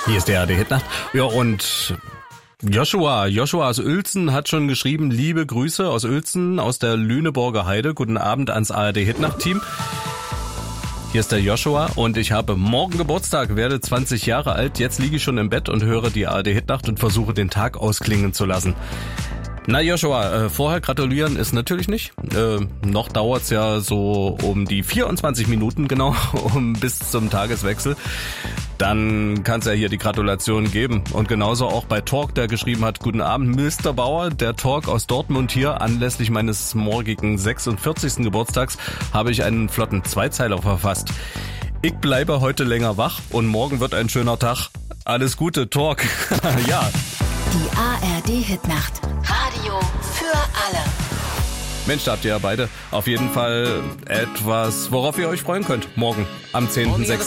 Hier ist der ARD-Hitnacht. Ja, und Joshua aus Uelzen hat schon geschrieben, liebe Grüße aus Uelzen, aus der Lüneburger Heide. Guten Abend ans ARD-Hitnacht-Team. Hier ist der Joshua und ich habe morgen Geburtstag, werde 20 Jahre alt. Jetzt liege ich schon im Bett und höre die ARD-Hitnacht und versuche den Tag ausklingen zu lassen. Na Joshua, vorher gratulieren ist natürlich nicht. Noch dauert's ja so um die 24 Minuten genau, bis zum Tageswechsel. Dann kann's ja hier die Gratulation geben. Und genauso auch bei Talk, der geschrieben hat, guten Abend Mr. Bauer, der Talk aus Dortmund hier. Anlässlich meines morgigen 46. Geburtstags habe ich einen flotten Zweizeiler verfasst. Ich bleibe heute länger wach und morgen wird ein schöner Tag. Alles Gute, Talk. Ja. Die ARD-Hitnacht. Radio für alle. Mensch, da habt ihr ja beide auf jeden Fall etwas, worauf ihr euch freuen könnt. Morgen am 10.06.